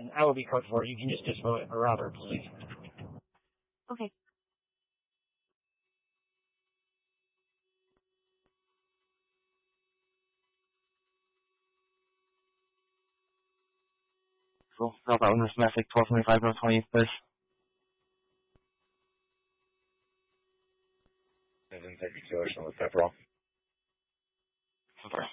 I will be code 4. You can just dispo it, or Robert, please. Okay. Cool. South Outlander Domestic 1225 North 20th, please. And then take acceleration with Pepperell. Sorry.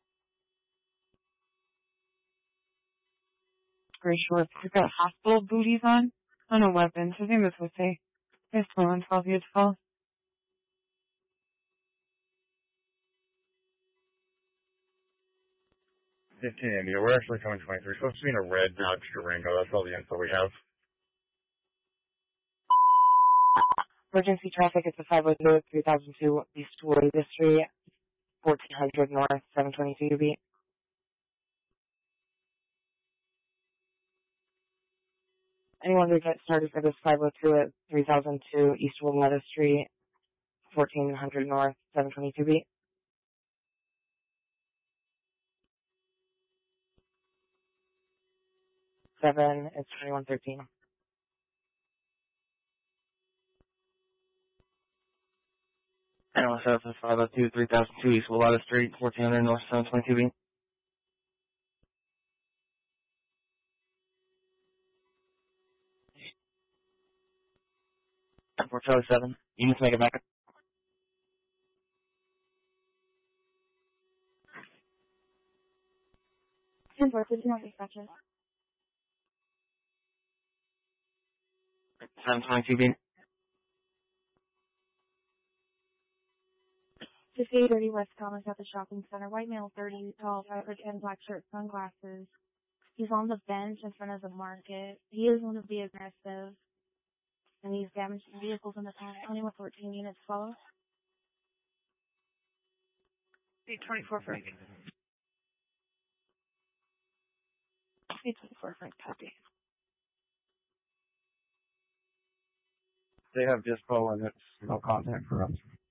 Gray shorts. He's got hospital booties on. Oh, no weapons. His name is Jose. He's 12 years old. 15 India. We're actually coming 23. We're supposed to be in a red Dodge Durango. That's all the info we have. Emergency traffic at the 502 at 3002 East Willoughby Street, 1400 North, 722 UB. Anyone who gets started for this 502 at 3002 East Willoughby Street, 1400 North, 722 UB. 7, it's 2113. Anyone set up to 502 3002 East Willada Street, 1400 North 722B. 407. Units make it back. Import, did you not dispatch us? 722B. 5830 West Thomas at the shopping center. White male, 30, tall, 5'10", black shirt, sunglasses. He's on the bench in front of the market. He is going to be aggressive. And he's damaged the vehicles in the past. Only with 14 units follow. 824 Frank. 824 Frank, copy. They have dispo and it's no contact for us.